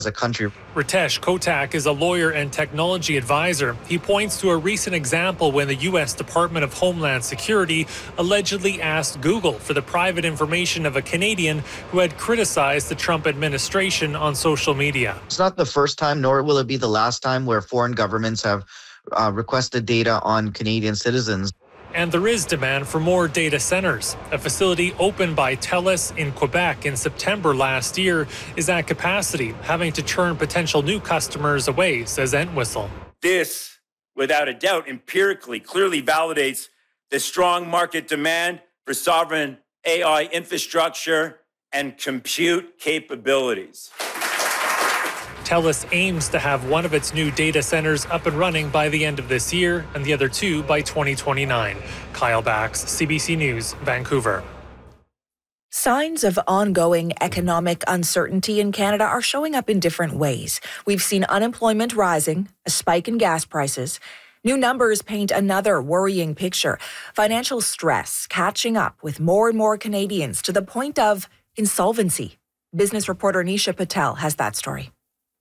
as a country. Ritesh Kotak is a lawyer and technology advisor. He points to a recent example when the U.S. Department of Homeland Security allegedly asked Google for the private information of a Canadian who had criticized the Trump administration on social media. It's not the first time, nor will it be the last time, where foreign governments have requested data on Canadian citizens. And there is demand for more data centers. A facility opened by TELUS in Quebec in September last year is at capacity, having to turn potential new customers away, says Entwistle. This, without a doubt, empirically clearly validates the strong market demand for sovereign AI infrastructure and compute capabilities. TELUS aims to have one of its new data centers up and running by the end of this year and the other two by 2029. Kyle Bax, CBC News, Vancouver. Signs of ongoing economic uncertainty in Canada are showing up in different ways. We've seen unemployment rising, a spike in gas prices. New numbers paint another worrying picture. Financial stress catching up with more and more Canadians to the point of insolvency. Business reporter Nisha Patel has that story.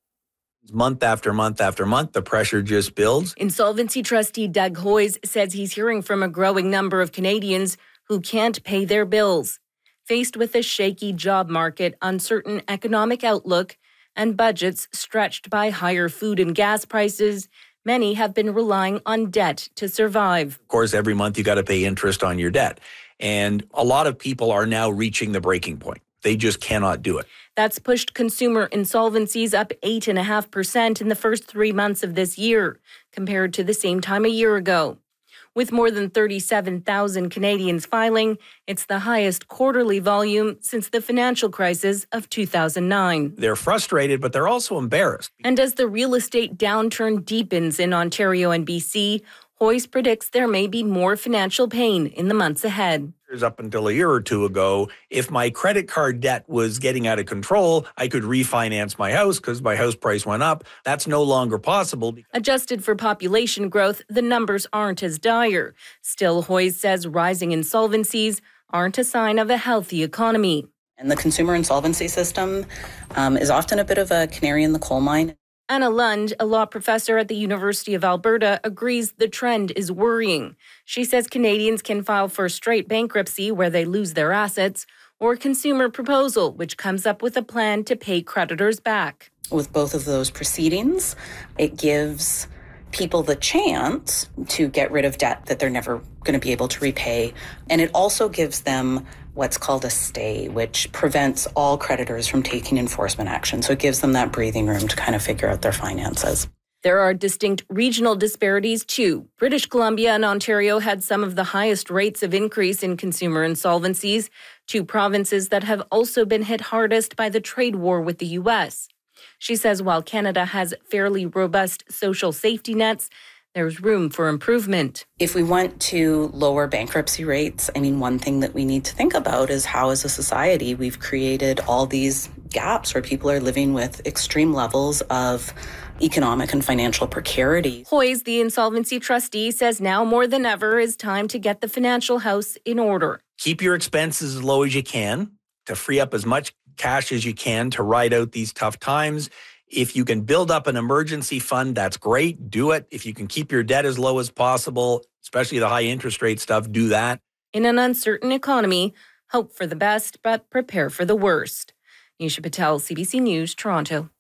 Month after month after month, the pressure just builds. Insolvency trustee Doug Hoyes says he's hearing from a growing number of Canadians who can't pay their bills. Faced with a shaky job market, uncertain economic outlook, and budgets stretched by higher food and gas prices, many have been relying on debt to survive. Of course, every month you got to pay interest on your debt. And a lot of people are now reaching the breaking point. They just cannot do it. That's pushed consumer insolvencies up 8.5% in the first 3 months of this year, compared to the same time a year ago. With more than 37,000 Canadians filing, it's the highest quarterly volume since the financial crisis of 2009. They're frustrated, but they're also embarrassed. And as the real estate downturn deepens in Ontario and BC, Hoyes predicts there may be more financial pain in the months ahead. Up until a year or two ago, if my credit card debt was getting out of control, I could refinance my house because my house price went up. That's no longer possible. Adjusted for population growth, the numbers aren't as dire. Still, Hoyes says rising insolvencies aren't a sign of a healthy economy. And the consumer insolvency system is often a bit of a canary in the coal mine. Anna Lund, a law professor at the University of Alberta, agrees the trend is worrying. She says Canadians can file for straight bankruptcy where they lose their assets, or consumer proposal, which comes up with a plan to pay creditors back. With both of those proceedings, it gives people the chance to get rid of debt that they're never going to be able to repay. And it also gives them what's called a stay, which prevents all creditors from taking enforcement action. So it gives them that breathing room to kind of figure out their finances. There are distinct regional disparities, too. British Columbia and Ontario had some of the highest rates of increase in consumer insolvencies, two provinces that have also been hit hardest by the trade war with the U.S. She says while Canada has fairly robust social safety nets, there's room for improvement. If we want to lower bankruptcy rates, one thing that we need to think about is how, as a society, we've created all these gaps where people are living with extreme levels of economic and financial precarity. Hoyes, the insolvency trustee, says now more than ever is time to get the financial house in order. Keep your expenses as low as you can to free up as much cash as you can to ride out these tough times. If you can build up an emergency fund, that's great. Do it. If you can keep your debt as low as possible, especially the high interest rate stuff, do that. In an uncertain economy, hope for the best, but prepare for the worst. Nisha Patel, CBC News, Toronto.